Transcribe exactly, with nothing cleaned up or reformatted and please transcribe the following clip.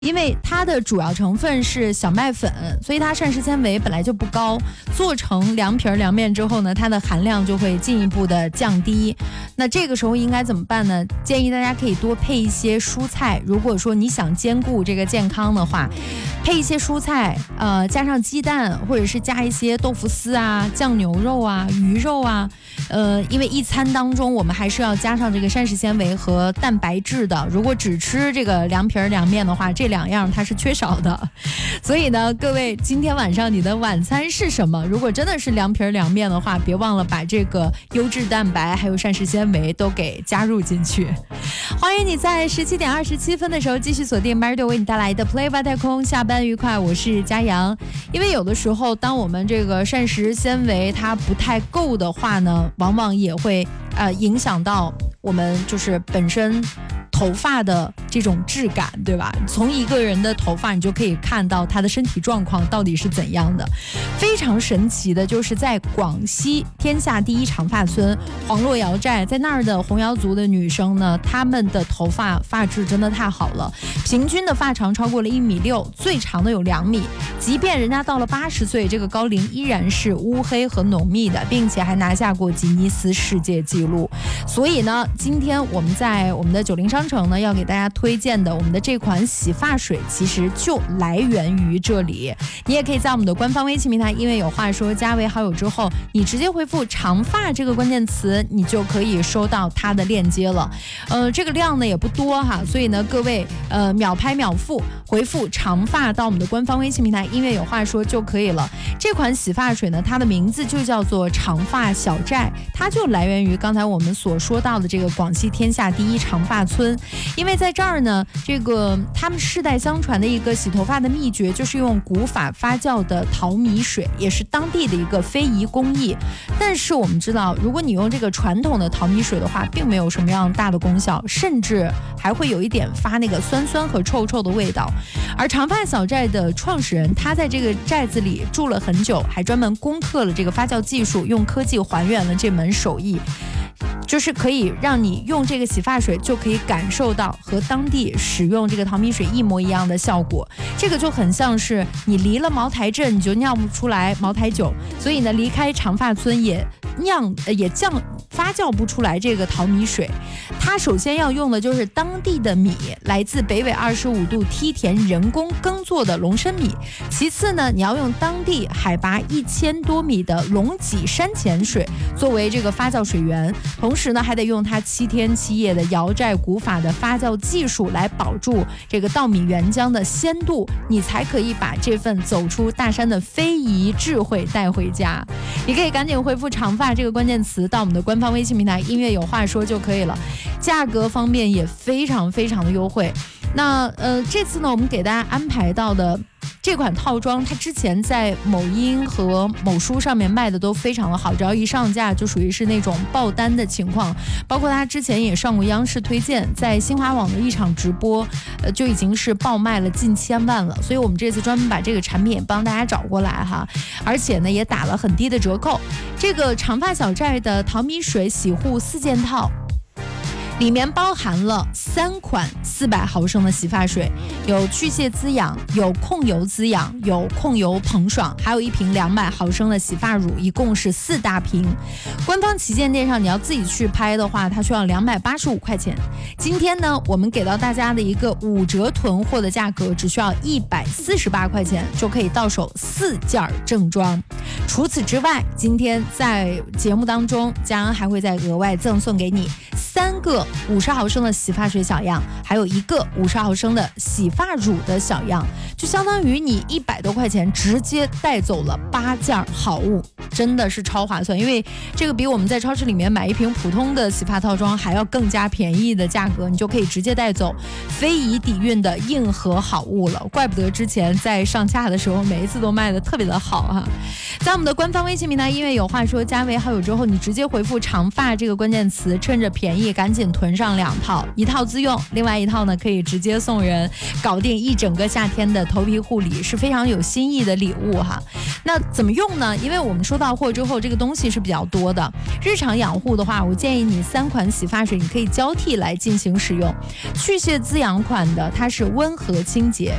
因为它的主要成分是小麦粉，所以它膳食纤维本来就不高，做成凉皮儿凉面之后呢，它的含量就会进一步的降低。那这个时候应该怎么办呢？建议大家可以多配一些蔬菜，如果说你想兼顾这个健康的话，配一些蔬菜，呃，加上鸡蛋，或者是加一些豆腐丝啊、酱牛肉啊、鱼肉啊，呃，因为一餐当中我们还是要加上这个膳食纤维和蛋白质的。如果只吃这个凉皮儿凉面的话，这两样它是缺少的。所以呢，各位，今天晚上你的晚餐是什么？如果真的是凉皮儿凉面的话，别忘了把这个优质蛋白还有膳食纤维都给加入进去。欢迎你在十七点二十七分的时候继续锁定 Mardo 为你带来的 Play 外太空，下班愉快，我是佳阳。因为有的时候当我们这个膳食纤维它不太够的话呢，往往也会呃影响到我们就是本身头发的这种质感，对吧？从一个人的头发你就可以看到他的身体状况到底是怎样的。非常神奇的就是在广西天下第一长发村黄洛瑶寨，在那儿的红瑶族的女生呢，她们的头发发质真的太好了，平均的发长超过了一米六，最长的有两米。即便人家到了八十岁，这个高龄依然是乌黑和浓密的，并且还拿下过吉尼斯世界纪录。所以呢，今天我们在我们的九零商城呢，要给大家推荐的我们的这款洗发水，其实就来源于这里。你也可以在我们的官方微信平台因为有话说加为好友之后，你直接回复长发这个关键词，你就可以收到它的链接了。呃，这个量呢也不多哈，所以呢各位呃秒拍秒付，回复长发到我们的官方微信平台因为有话说就可以了。这款洗发水呢，它的名字就叫做长发小寨，它就来源于刚才我们所说到的这个广西天下第一长发村。因为在这儿呢，这个他们世代相传的一个洗头发的秘诀，就是用古法发酵的淘米水，也是当地的一个非遗工艺。但是我们知道，如果你用这个传统的淘米水的话，并没有什么样大的功效，甚至还会有一点发那个酸酸和臭臭的味道。而长发小寨的创始人，他在这个寨子里住了很久，还专门攻克了这个发酵技术，用科技还原了这门手艺，就是可以让你用这个洗发水就可以感受到和当地使用这个淘米水一模一样的效果。这个就很像是你离了茅台镇，你就酿不出来茅台酒，所以呢，离开长发村也酿也降发酵不出来这个淘米水。它首先要用的就是当地的米，来自北纬二十五度梯田人工耕作的龙参米。其次呢，你要用当地海拔一千多米的龙脊山泉水作为这个发酵水源，同时呢，还得用它七天七夜的瑶寨古法的发酵技术来保住这个稻米原浆的鲜度，你才可以把这份走出大山的非遗智慧带回家。你可以赶紧回复长发这个关键词到我们的官方微信平台音乐有话说就可以了。价格方面也非常非常的优惠。那呃，这次呢，我们给大家安排到的这款套装，它之前在某音和某书上面卖的都非常的好，只要一上架就属于是那种爆单的情况。包括它之前也上过央视推荐，在新华网的一场直播，呃，就已经是爆卖了近千万了。所以我们这次专门把这个产品也帮大家找过来哈，而且呢也打了很低的折扣。这个长发小寨的淘米水洗护四件套，里面包含了三款四百毫升的洗发水，有去屑滋养，有控油滋养，有控油蓬爽，还有一瓶两百毫升的洗发乳，一共是四大瓶。官方旗舰店上你要自己去拍的话，它需要两百八十五块钱。今天呢，我们给到大家的一个五折囤货的价格，只需要一百四十八块钱就可以到手四件正装。除此之外，今天在节目当中，佳恩还会再额外赠送给你三个五十毫升的洗发水小样，还有一个五十毫升的洗发乳的小样，就相当于你一百多块钱直接带走了八件好物，真的是超划算。因为这个比我们在超市里面买一瓶普通的洗发套装还要更加便宜的价格，你就可以直接带走非遗底蕴的硬核好物了。怪不得之前在上架的时候每一次都卖的特别的好哈。在我们的官方微信平台音乐有话说加为好友之后，你直接回复长发这个关键词，趁着便宜，赶紧囤上两套，一套自用，另外一套呢可以直接送人，搞定一整个夏天的头皮护理，是非常有新意的礼物哈。那怎么用呢？因为我们收到货之后，这个东西是比较多的，日常养护的话，我建议你三款洗发水你可以交替来进行使用。去屑滋养款的，它是温和清洁，